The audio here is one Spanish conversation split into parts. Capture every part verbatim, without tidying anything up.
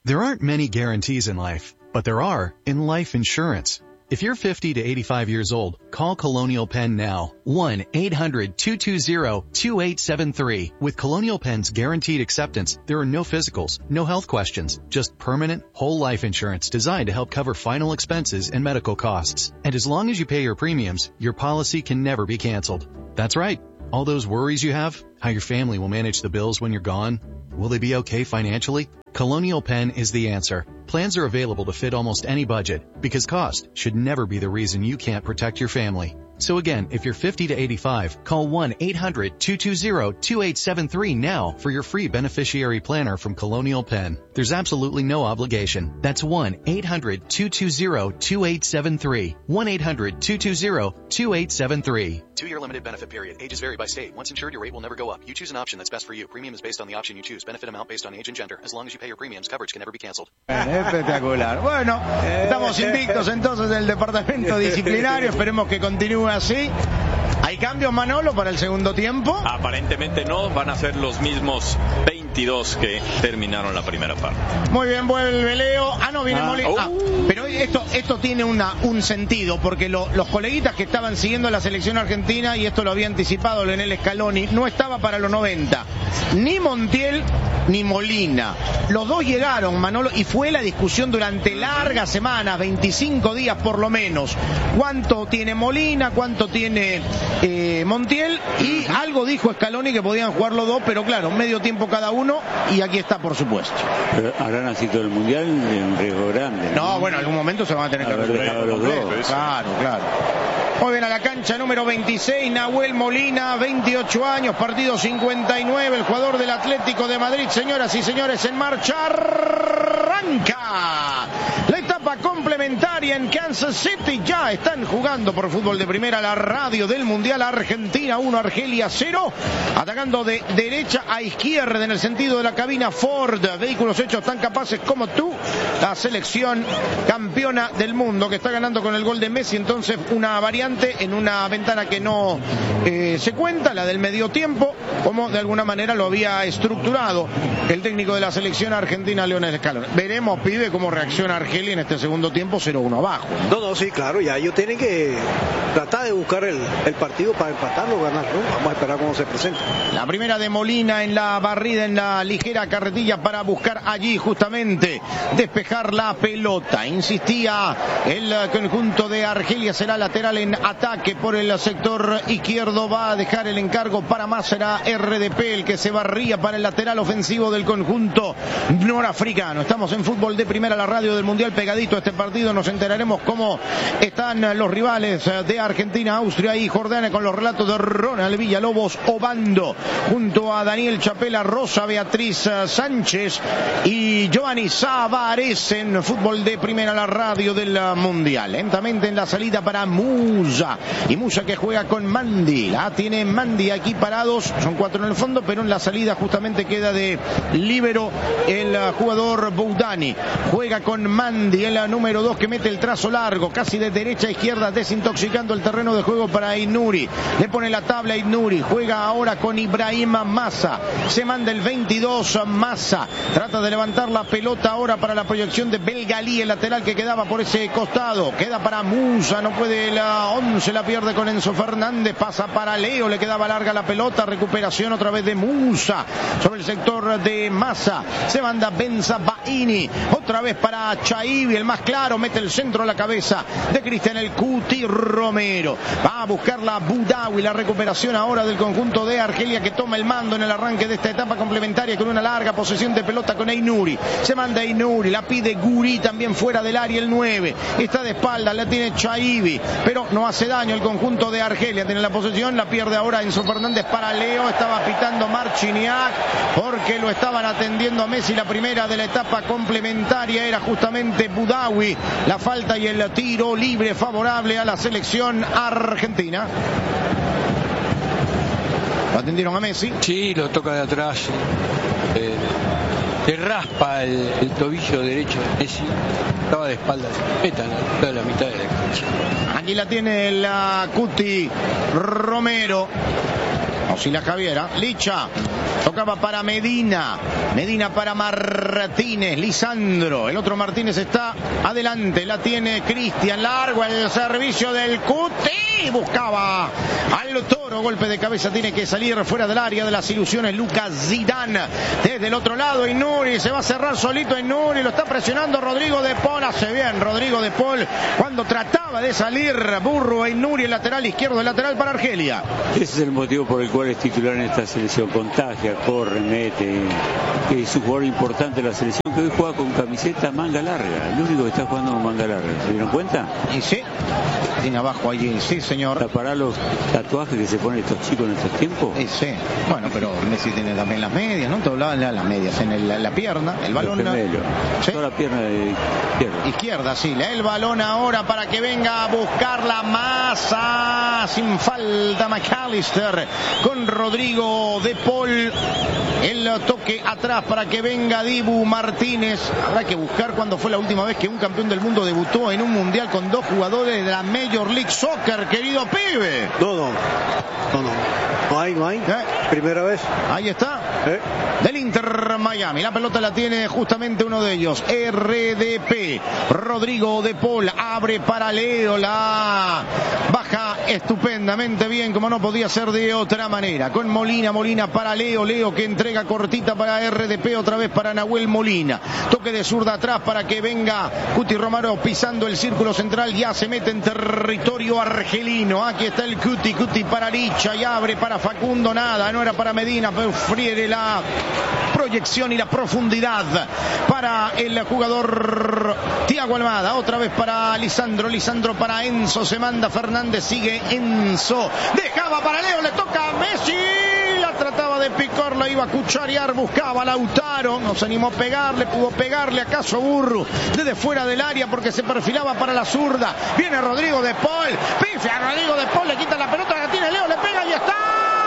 There aren't many guarantees in life, but there are in life insurance. If you're fifty to eighty-five years old, call Colonial Penn now. one eight hundred two two zero two eight seven three. With Colonial Penn's guaranteed acceptance, there are no physicals, no health questions, just permanent, whole life insurance designed to help cover final expenses and medical costs. And as long as you pay your premiums, your policy can never be canceled. That's right. All those worries you have, how your family will manage the bills when you're gone, will they be okay financially? Colonial Penn is the answer. Plans are available to fit almost any budget because cost should never be the reason you can't protect your family. So again, if you're fifty to eighty-five, call one eight hundred two two zero two eight seven three now for your free beneficiary planner from Colonial Penn. There's absolutely no obligation. That's one eight hundred two two zero two eight seven three. one eight hundred two two zero two eight seven three. Two-year limited benefit period. Ages vary by state. Once insured, your rate will never go up. You choose an option that's best for you. Premium is based on the option you choose. Benefit amount based on age and gender. As long as you pay your premiums, coverage can never be canceled. Espectacular. Bueno, estamos invictos entonces del departamento disciplinario. Esperemos que continúe así. ¿Hay cambios, Manolo, para el segundo tiempo? Aparentemente no, van a ser los mismos veintidós que terminaron la primera parte. Muy bien, vuelve Leo. Ah, no, viene ah, Molina. uh. Ah, pero esto, esto tiene una, un sentido, porque lo, los coleguitas que estaban siguiendo la selección argentina, y esto lo había anticipado Leonel Scaloni, no estaba para los noventa. Ni Montiel ni Molina. Los dos llegaron, Manolo, y fue la discusión durante largas semanas, veinticinco días por lo menos. ¿Cuánto tiene Molina? ¿Cuánto tiene eh, Montiel? Y algo dijo Scaloni que podían jugar los dos, pero claro, medio tiempo cada uno, y aquí está, por supuesto. Pero habrán así todo el mundial en riesgo grande. No, no, bueno, en algún momento se van a tener que resolver los dos. Claro, claro. Muy bien, a la cancha número veintiséis, Nahuel Molina, veintiocho años, partido cincuenta y nueve, el jugador del Atlético de Madrid. Señoras y señores, en marcha, arranca la etapa complementaria en Kansas City. Ya están jugando por fútbol de primera la radio del Mundial. Argentina uno, Argelia cero. Atacando de derecha a izquierda en el sentido de la cabina Ford. Vehículos hechos tan capaces como tú. La selección campeona del mundo que está ganando con el gol de Messi. Entonces una variante en una ventana que no eh, se cuenta, la del medio tiempo, como de alguna manera lo había estructurado el técnico de la selección argentina, Leonel Scaloni. Veremos, pibe, cómo reacciona Argelia en este segundo tiempo, cero uno abajo. No, no, sí, claro, ya ellos tienen que tratar de buscar el, el partido para empatarlo o ganarlo. Vamos a esperar cómo se presenta. La primera de Molina en la barrida, en la ligera carretilla para buscar allí justamente despejar la pelota. Insistía el conjunto de Argelia, será lateral en ataque por el sector izquierdo, va a dejar el encargo para más, será R D P el que se barría para el lateral ofensivo del conjunto norafricano. Estamos en fútbol de primera, la radio del Mundial, pegadito a este partido, nos enteraremos cómo están los rivales de Argentina, Austria y Jordania, con los relatos de Ronald Villalobos Obando, junto a Daniel Chapela, Rosa Beatriz Sánchez y Giovanni Savares en fútbol de primera, la radio del Mundial. Lentamente en la salida para Musa, y Musa que juega con Mandi, la tiene Mandi aquí parados, son cuatro en el fondo, pero en la salida justamente queda de líbero el jugador Boudani, juega con Mandi, el número dos que mete el trazo largo, casi de derecha a izquierda, desintoxicando el terreno de juego para Inuri, le pone la tabla a Inuri, juega ahora con Ibrahim Massa, se manda el veintidós, Massa, trata de levantar la pelota ahora para la proyección de Belgalí, el lateral que quedaba por ese costado, queda para Musa, no puede la once, la pierde con Enzo Fernández, pasa para Leo, le quedaba larga la pelota, recuperación otra vez de Musa, sobre el sector de Massa, se manda Benza Baini, otra vez para Chaibi, el más claro, mete el centro a la cabeza de Cristian El Cuti Romero, va a buscar la Boudaoui, la recuperación ahora del conjunto de Argelia que toma el mando en el arranque de esta etapa complementaria con una larga posesión de pelota con Einuri, se manda Einuri, la pide Guri también fuera del área el nueve, está de espalda, la tiene Chaibi, pero no hace daño el conjunto de Argelia, tiene la posesión, la pierde ahora Enzo Fernández para Leo, estaba pitando Marciniak porque lo estaban atendiendo a Messi. La primera de la etapa complementaria era justamente Boudaoui, la falta y el tiro libre favorable a la selección argentina. ¿Lo atendieron a Messi? Sí, lo toca de atrás, eh, le raspa el, el tobillo derecho de Messi, estaba de espaldas, meta en la mitad de la cancha. Aquí la tiene la Cuti Romero. Oscila Javiera. Licha. Tocaba para Medina. Medina para Martínez. Lisandro. El otro Martínez está adelante. La tiene Cristian. Largo el servicio del Cuti. Buscaba al Toro. Golpe de cabeza. Tiene que salir fuera del área de las ilusiones. Lucas Zidane. Desde el otro lado. Inuri. Se va a cerrar solito Inuri. Lo está presionando Rodrigo de Paul. Hace bien Rodrigo de Paul cuando trataba de salir Burro e Inuri. El lateral izquierdo. El lateral para Argelia. Ese es el motivo por el cual es titular en esta selección. Contagia, corre, mete. Es un jugador importante de la selección que hoy juega con camiseta manga larga. El único que está jugando con manga larga. ¿Se dieron cuenta? Y sí. Tiene abajo allí. Sí, señor. ¿Tapará los tatuajes que se ponen estos chicos en estos tiempos? Y sí. Bueno, pero Messi tiene también las medias, ¿no? Te hablaban de las medias en el, la pierna. El balón. ¿Sí? Toda la pierna de izquierda. Izquierda, sí. El balón ahora para que venga a buscar la masa. Sin falta McAllister con Rodrigo de Paul. El toque atrás para que venga Dibu Martínez. Habrá que buscar cuándo fue la última vez que un campeón del mundo debutó en un mundial con dos jugadores de la Major League Soccer, querido pibe. No, no. No, no. No hay, no hay. ¿Eh? Primera vez. Ahí está. ¿Eh? Del Inter Miami. La pelota la tiene justamente uno de ellos. R D P. Rodrigo de Paul. Abre para Leo. La baja estupendamente bien, como no podía ser de otra manera. Con Molina. Molina para Leo. Leo que entrega cortita para R D P. Otra vez para Nahuel Molina. Toque de zurda atrás para que venga Cuti Romero pisando el círculo central. Ya se mete en territorio argelino. Aquí está el Cuti. Cuti para Licha. Y abre para Facundo. Nada. No era para Medina. Pero friere la proyección y la profundidad para el jugador Thiago Almada. Otra vez para Lisandro. Lisandro para Enzo. Se manda Fernández. Sigue Enzo. Dejaba para Leo. Le toca a Messi. La trataba de picar. La iba a cucharear. Buscaba a Lautaro. No se animó a pegarle. Pudo pegarle acaso Burru desde fuera del área porque se perfilaba para la zurda. Viene Rodrigo de Paul. Pifia a Rodrigo de Paul. Le quita la pelota. La tiene Leo. Le pega y está.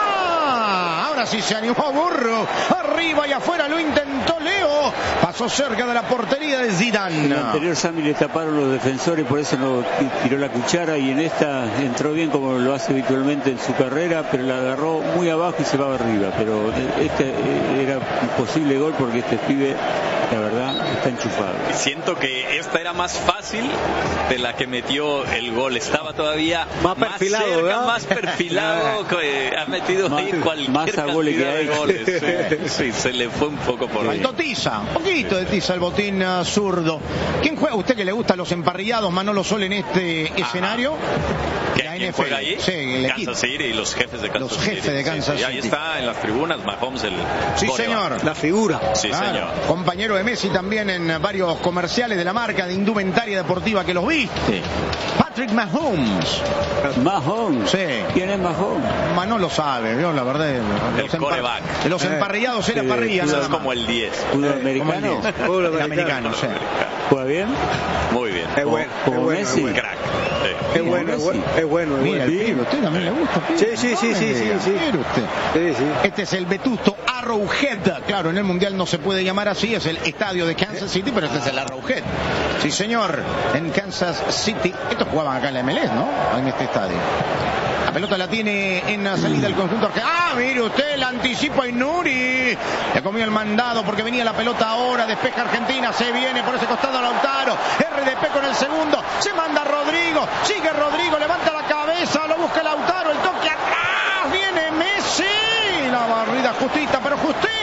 Ahora sí se animó Burro. Arriba y afuera lo intentó Leo. Pasó cerca de la portería de Zidane. En el anterior Sami le taparon los defensores, por eso no tiró la cuchara, y en esta entró bien como lo hace habitualmente en su carrera, pero la agarró muy abajo y se va arriba. Pero este era un posible gol porque este pibe, la verdad, está enchufado. Siento que esta era más fácil de la que metió el gol. Estaba todavía más, más perfilado, cerca, ¿verdad? más perfilado. Que ha metido más, ahí cualquier más a goles que hay. de goles. Sí, sí, se le fue un poco por ahí. Faltó tiza, un poquito de tiza el botín uh, zurdo. ¿Quién juega? ¿Usted que le gustan los emparrillados, Manolo Sol, en este Ajá. escenario? ¿Quién juega ahí? Sí, el Kansas City y los jefes de Kansas City. Los jefes City. de Kansas sí, sí. City. Y ahí está en las tribunas Mahomes, el Sí, coreback. señor. La figura. Sí, claro. señor. Compañero de Messi también en varios comerciales de la marca de indumentaria deportiva que los viste. Patrick Mahomes. Mahomes. Sí. ¿Quién es Mahomes? Manolo sabe, ¿no? La verdad. El los coreback. Empar de los Eh. emparrillados era Sí, parrilla. Eso nada es más. como el diez. ¿Fútbol Eh, americano? Fútbol El americano. americano, sí. ¿Juega bien? Muy bien. Es bueno. Como Es bueno. Messi. Es bueno. Crack. Sí. Es bueno. Es bueno. Es bueno. Es Mira, el bueno. pibe, usted también le gusta. Pibe? Sí, sí, sí, No sí, me sí, diga, sí. mire usted. Sí, sí. Este es el vetusto Arrowhead. Claro, en el Mundial no se puede llamar así, es el estadio de Kansas City, pero este es el Arrowhead. Sí, señor, en Kansas City. Estos jugaban acá en la M L S, ¿no? En este estadio. La pelota la tiene en la salida del conjunto argentino. Ah, mire usted, la anticipa Inuri. Le comió el mandado porque venía la pelota ahora. Despeja Argentina, se viene por ese costado Lautaro. R D P con el segundo. Se manda Rodrigo. Sigue Rodrigo, levanta la cabeza, lo busca Lautaro. El toque atrás. Viene Messi. La barrida justita, pero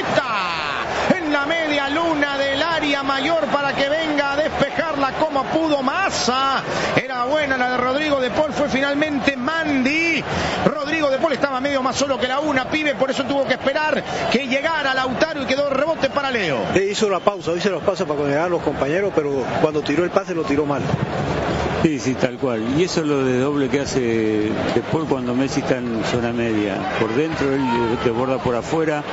justita. En la media luna del área mayor para que venga a despejarla como pudo Massa. Era buena la de Rodrigo de Paul, fue finalmente Mandy. Rodrigo de Paul estaba medio más solo que la una, pibe, por eso tuvo que esperar que llegara Lautaro y quedó rebote para Leo. Eh, hizo la pausa, hizo la pausa para llegar a los compañeros, pero cuando tiró el pase lo tiró mal. Sí, sí, tal cual. Y eso es lo de doble que hace De Paul cuando Messi está en zona media. Por dentro, él desborda por afuera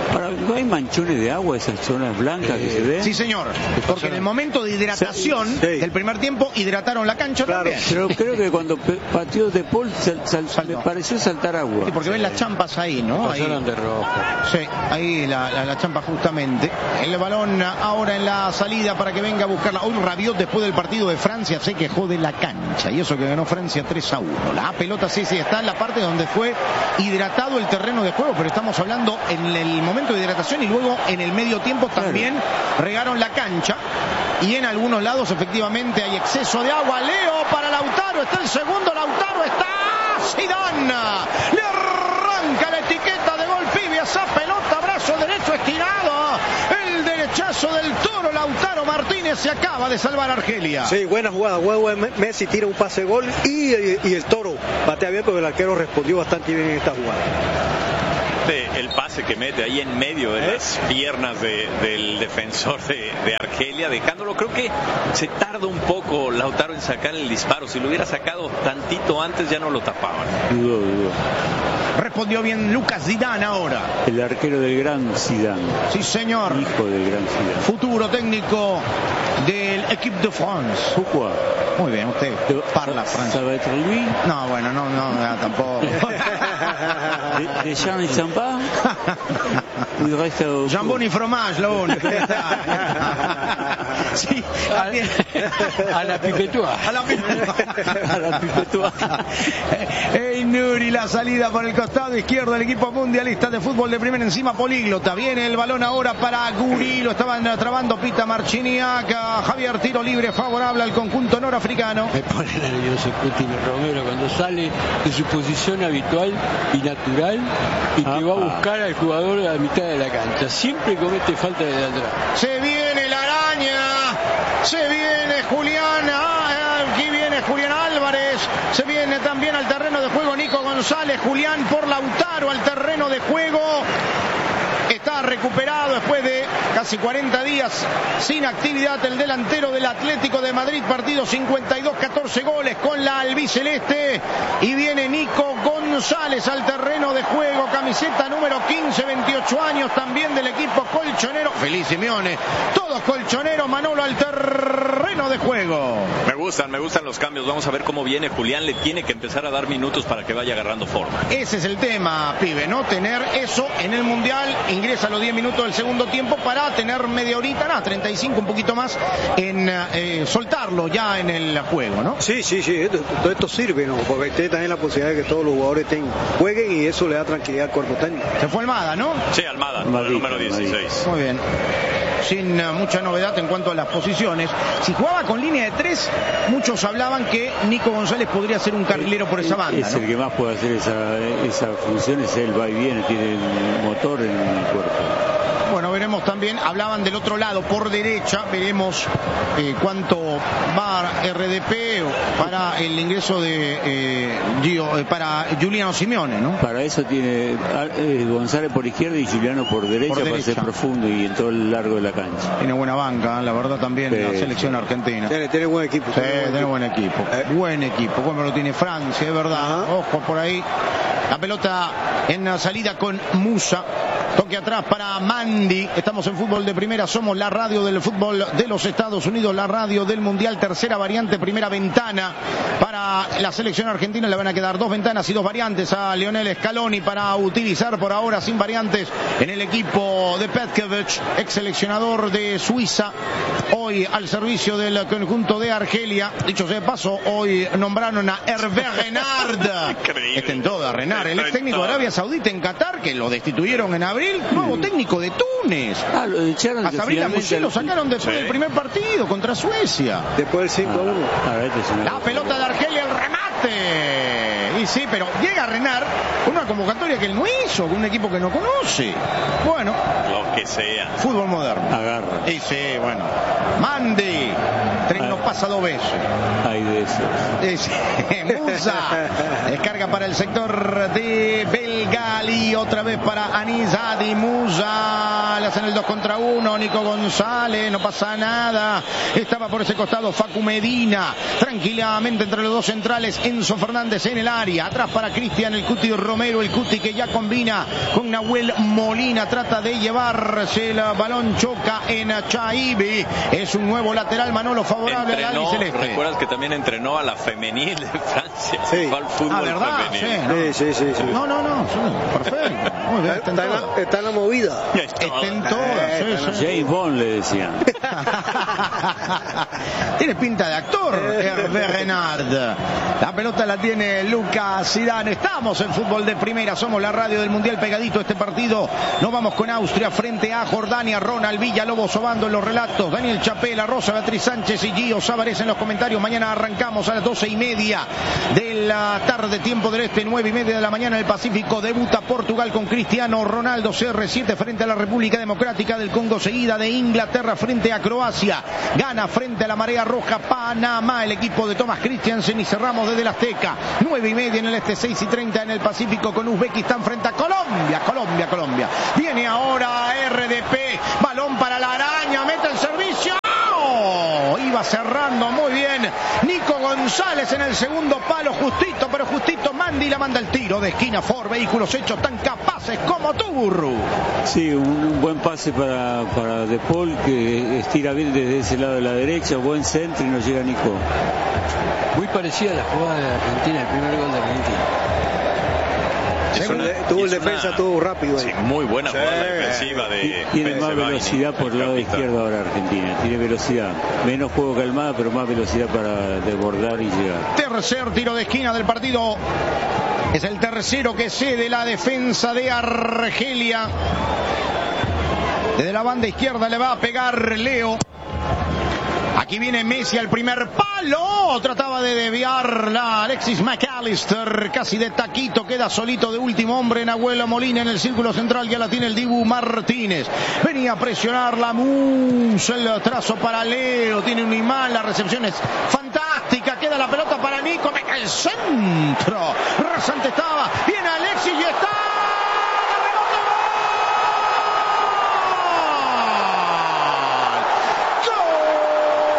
Ahora, ¿no hay manchones de agua, esas zonas blancas eh, que se ven? Sí, señor, porque en el momento de hidratación sí, sí. del primer tiempo hidrataron la cancha claro. también. Pero creo que cuando pateó De Paul sal, sal, me pareció saltar agua. Sí, porque sí. ven las champas ahí, ¿no? Pasaron ahí. de rojo. Sí, ahí la, la, la champa justamente. El balón ahora en la salida para que venga a buscarla. Hoy Rabiot, después del partido de Francia, se quejó de la cancha, y eso que ganó Francia tres a uno. La pelota sí, sí, está en la parte donde fue hidratado el terreno de juego, pero estamos hablando en el momento de hidratación y luego en el medio tiempo también regaron la cancha, y en algunos lados efectivamente hay exceso de agua. Leo para Lautaro, está el segundo, Lautaro está Zidane, le arranca la etiqueta de gol, pibe, esa pelota, brazo derecho estirado, el derechazo del Toro Lautaro Martínez, se acaba de salvar a Argelia. Sí, buena jugada, huevo, Messi tira un pase de gol y, y, y el Toro patea bien, porque el arquero respondió bastante bien en esta jugada. El pase que mete ahí en medio de las piernas de, del defensor de, de Argelia, dejándolo, creo que se tarda un poco Lautaro en sacar el disparo. Si lo hubiera sacado tantito antes ya no lo tapaban. Dudó, dudó. Respondió bien Lucas Zidane ahora. El arquero del gran Zidane. Sí, señor. Hijo del gran Zidane. Futuro técnico del Equipe de France. Pourquoi? Muy bien, usted parla francés. ¿Sabe être lui? No, bueno, no, no, no tampoco. de, de Jean y Champa. Jambon y fromage, lo único. Sí, a, a la pipetoa. A la pipetoa. A la pipetoa. Ey, Nuri, la salida por el costado izquierdo del equipo mundialista de fútbol de primera, encima políglota. Viene el balón ahora para Guri, lo estaban trabando Pita Marciniak. Javier, tiro libre favorable al conjunto norafricano. Me pone nervioso Coutinho Romero cuando sale de su posición habitual y natural y que va a buscar al jugador a la mitad de la cancha. Siempre comete falta de atrás. Se viene la araña, se viene Julián, ah, aquí viene Julián Álvarez, se viene también al terreno de juego Nico González. Julián por Lautaro al terreno de juego. Está recuperado después de casi cuarenta días sin actividad el delantero del Atlético de Madrid. Partido cincuenta y dos, catorce goles con la albiceleste. Y viene Nico González al terreno de juego. Camiseta número quince, veintiocho años, también del equipo colchonero. Feliz Simeone. Todos colchoneros. Manolo al terreno de juego. Me gustan, me gustan los cambios. Vamos a ver cómo viene Julián. Le tiene que empezar a dar minutos para que vaya agarrando forma. Ese es el tema, pibe, ¿no? Tener eso en el Mundial. Ingresa a los diez minutos del segundo tiempo para tener media horita, nada, treinta y cinco, un poquito más, en eh, soltarlo ya en el juego, ¿no? Sí, sí, sí, esto, todo esto sirve, ¿no? Porque tiene también la posibilidad de que todos los jugadores tengan, jueguen, y eso le da tranquilidad al cuerpo técnico. Se fue Almada, ¿no? Sí, Almada, Almada el número dieciséis. Muy bien. Sin uh, mucha novedad en cuanto a las posiciones. Si jugaba con línea de tres, muchos hablaban que Nico González podría ser un carrilero por esa banda, es ¿no? El que más puede hacer esa, esa función es él, va y viene, tiene el motor en el cuerpo. Bueno, veremos también, hablaban del otro lado, por derecha, veremos eh, cuánto va R D P para el ingreso de eh, Gio, eh, para Giuliano Simeone, ¿no? Para eso tiene eh, González por izquierda y Giuliano por derecha, por derecha, para ser profundo y en todo el largo de la cancha. Tiene buena banca, la verdad, también sí, la selección sí. argentina. Tiene, tiene buen equipo. Sí, tiene buen equipo. Eh. Buen equipo, como lo tiene Francia, es verdad. Ajá. Ojo por ahí. La pelota en la salida con Musa. Toque atrás para Mandy. Estamos en Fútbol de Primera. Somos la radio del fútbol de los Estados Unidos, la radio del Mundial. Tercera variante, primera ventana para la selección argentina. Le van a quedar dos ventanas y dos variantes a Lionel Scaloni para utilizar por ahora sin variantes en el equipo de Petkovic, ex seleccionador de Suiza, hoy al servicio del conjunto de Argelia. Dicho sea de paso, hoy nombraron a Hervé Renard. Está en toda, Renard, el ex técnico de Arabia Saudita en Qatar, que lo destituyeron en abril. Nuevo técnico de Túnez. Ah, lo echaron. A Sabrina Musí lo sacaron después sí. del primer partido contra Suecia. Después del cinco a uno. Ah, la pelota de Argelia, el remate. Y sí, pero llega a Renard con una convocatoria que él no hizo, con un equipo que no conoce. Bueno. Lo que sea. Fútbol moderno. Agarra. Y sí, bueno. Mandy. Tren no pasa dos veces. Hay de esos. Sí. Musa. Descarga para el sector de Belga. Ali, otra vez para Anizadi Musa, le hacen el dos contra uno, Nico González, no pasa nada, estaba por ese costado Facu Medina, tranquilamente entre los dos centrales, Enzo Fernández en el área, atrás para Cristian el Cuti Romero, el Cuti que ya combina con Nahuel Molina, trata de llevarse el balón, choca en Chaibi, es un nuevo lateral, Manolo, favorable al albiceleste. ¿Recuerdas que también entrenó a la femenil de Francia? Sí. Fue al fútbol Ah, ¿verdad? femenil. Sí, sí, sí, sí. No, no, no, sí, perfecto. Muy bien, está en Está en todo. la, está en la movida. Está en todo, sí, sí. James Bond le decían. Tiene pinta de actor, Hervé Renard. La pelota la tiene Lucas Zidane. Estamos en fútbol de primera, somos la radio del Mundial, pegadito este partido. Nos vamos con Austria frente a Jordania. Ronald Villalobos Obando en los relatos, Daniel Chapela, Rosa Beatriz Sánchez y Gio Sávarez en los comentarios. Mañana arrancamos a las doce y media de la tarde, tiempo del este, nueve y media de la mañana en el Pacífico. Debuta Portugal con Cristiano Ronaldo, C R siete frente a la República Democrática del Congo, seguida de Inglaterra frente a Croacia. Gana frente a la Marea Roja Panamá, el equipo de Thomas Christiansen, y cerramos desde el Azteca, nueve y media en el este, seis y treinta en el Pacífico con Uzbekistán frente a Colombia, Colombia, Colombia. Viene ahora R D P, balón para la araña, mete el servicio. ¡Oh! Iba cerrando muy bien Nico González en el segundo palo, justito, pero justito Mandy la manda el tiro de esquina. Ford Vehículos hechos tan capaces como tú, Burru. Sí, un, un buen pase para, para De Paul, que estira bien desde ese lado de la derecha, buen centro y no llega Nico. Muy parecida a la jugada de Argentina, el primer gol de Argentina. Una, tuvo el defensa, una, tuvo rápido ahí. Sí, muy buena jugada sí. defensiva de Tiene más velocidad por el lado izquierdo ahora Argentina. Tiene velocidad. Menos juego que Almada, pero más velocidad para desbordar y llegar. Tercer tiro de esquina del partido. Es el tercero que cede la defensa de Argelia. Desde la banda izquierda le va a pegar Leo. Aquí viene Messi al primer palo, trataba de desviarla Alexis McAllister, casi de taquito, queda solito de último hombre Nahuel Molina en el círculo central, ya la tiene el Dibu Martínez, venía a presionar la Musa, el trazo para Leo, tiene un imán, la recepción es fantástica, queda la pelota para Nico, el centro, rasante estaba, viene Alexis y está